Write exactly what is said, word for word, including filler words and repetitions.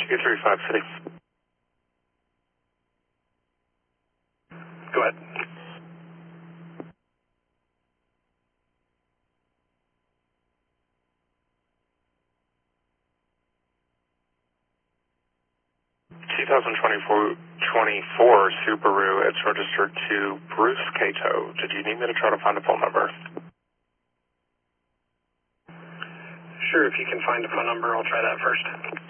two three five City. Go ahead. twenty twenty-four, twenty-four Subaru, it's registered to Bruce Cato. Did you need me to try to find a phone number? Sure, if you can find a phone number, I'll try that first.